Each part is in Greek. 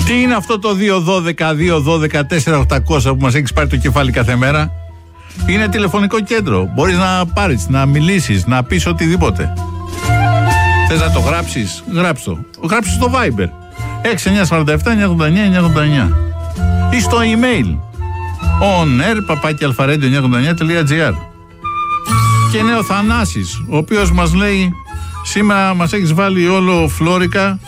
Τι είναι αυτό το 212-212-4800 που μας έχεις πάρει το κεφάλι κάθε μέρα? Είναι τηλεφωνικό κέντρο. Μπορείς να πάρεις, να μιλήσεις, να πεις οτιδήποτε. Θες να το γράψεις? Γράψτε το. Γράψτε στο Viber 6947-989-989 ή στο email onair@alpharadio989.gr. Και είναι ο Θανάσης, ο οποίος μας λέει: σήμερα μας έχεις βάλει όλο φλόρικα.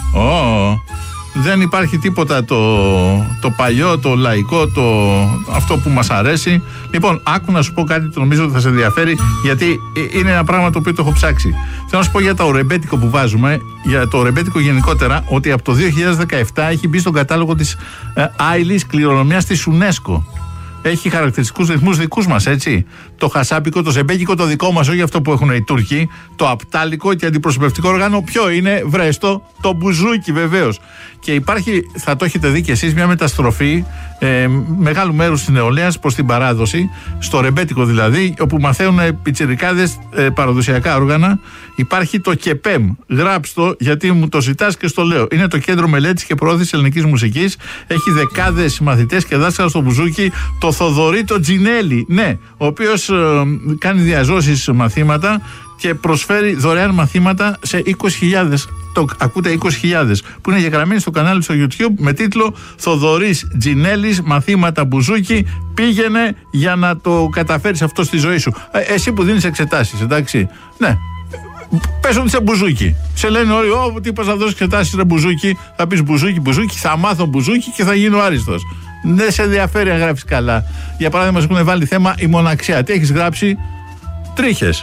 Δεν υπάρχει τίποτα το παλιό, το λαϊκό, αυτό που μας αρέσει. Λοιπόν, άκου να σου πω κάτι, το νομίζω ότι θα σε ενδιαφέρει, γιατί είναι ένα πράγμα το οποίο το έχω ψάξει. Θέλω να σου πω για το ρεμπέτικο που βάζουμε, για το ρεμπέτικο γενικότερα, ότι από το 2017 έχει μπει στον κατάλογο της άειλης κληρονομιάς της UNESCO. Έχει χαρακτηριστικούς ρυθμούς δικούς μας, έτσι. Το χασάπικο, το ζεμπέκικο, το δικό μας, όχι αυτό που έχουν οι Τούρκοι. Το απτάλικο και αντιπροσωπευτικό όργανο, ποιο είναι? Βρέστο, το μπουζούκι, βεβαίως. Και υπάρχει, θα το έχετε δει κι εσείς, μια μεταστροφή μεγάλου μέρους της νεολαίας προς την παράδοση, στο ρεμπέτικο δηλαδή, όπου μαθαίνουν πιτσιρικάδες παραδοσιακά όργανα. Υπάρχει το ΚΕΠΕΜ. Γράψτε το, γιατί μου το ζητάς και στο λέω. Είναι το Κέντρο Μελέτης και Προώθησης Ελληνικής Μουσικής. Έχει δεκάδες μαθητές και δάσκαλους στο μπουζούκι. Το Θοδωρή το Τζινέλη, ναι, ο οποίος κάνει διαζώσεις μαθήματα και προσφέρει δωρεάν μαθήματα σε 20.000. Ακούτε, 20.000 που είναι γεγραμμένοι στο κανάλι στο YouTube με τίτλο Θοδωρής Τζινέλης, μαθήματα μπουζούκι. Πήγαινε για να το καταφέρεις αυτό στη ζωή σου. Εσύ που δίνεις εξετάσεις, εντάξει. Ναι. Πες ότι είσαι μπουζούκι. Σε λένε όλοι: τι πας να δώσεις εξετάσεις, ρε μπουζούκι? Θα πεις μπουζούκι, θα μάθω μπουζούκι και θα γίνω άριστος. Δεν σε ενδιαφέρει αν γράφεις καλά. Για παράδειγμα, μας έχουν βάλει θέμα η μοναξιά. Τι έχεις γράψει? Τρίχες.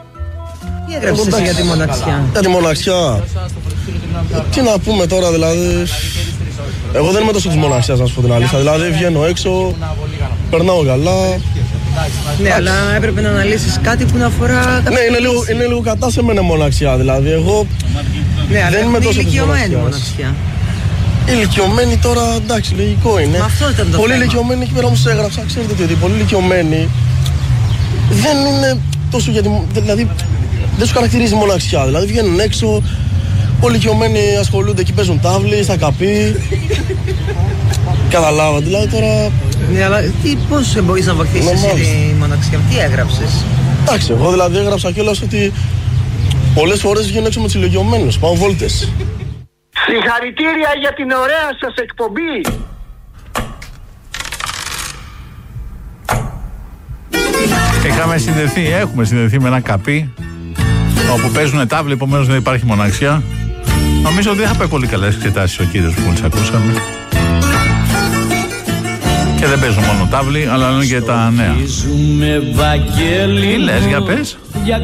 Τι έγραψες εσύ για τη μοναξιά? Για τη μοναξιά. Τι να πούμε τώρα, δηλαδή. Εγώ δεν είμαι τόσο της μοναξιάς, να σου πω την αλήθεια. Δηλαδή, βγαίνω έξω, περνάω καλά. Ναι, αλλά έπρεπε να αναλύσεις κάτι που να αφορά. Ναι, είναι λίγο κατά σε μένα μοναξιά. Δηλαδή, εγώ δεν είμαι τόσο της μοναξιάς. Ηλικιωμένοι τώρα, εντάξει, λογικό είναι. Μα αυτό ήταν το πολύ θέμα. ηλικιωμένοι, εκεί πέρα όμως έγραψα, ξέρετε τι, πολύ ηλικιωμένοι δεν είναι τόσο δηλαδή δεν σου χαρακτηρίζει μοναξιά. Δηλαδή βγαίνουν έξω, πολύ ηλικιωμένοι ασχολούνται εκεί, παίζουν τάβλη, στα καπί. Καταλάβατε, δηλαδή τώρα. Ναι, αλλά πώς μπορείς να βοηθήσεις εσύ τη μοναξιά, τι έγραψες? Εντάξει, εγώ δηλαδή έγραψα κιόλας ότι πολλές φορές βγαίνω έξω με τους ηλικιωμένους, πάω βόλτες. Συγχαρητήρια για την ωραία σας εκπομπή. Έχουμε συνδεθεί με ένα καπί όπου παίζουν τάβλη, επομένως δεν υπάρχει μοναξιά. Νομίζω ότι δεν θα πάει πολύ καλά εξετάσεις ο κύριος που τις ακούσαμε. Και δεν παίζουν μόνο τάβλη, αλλά είναι και τα νέα. Τι λες, για πες?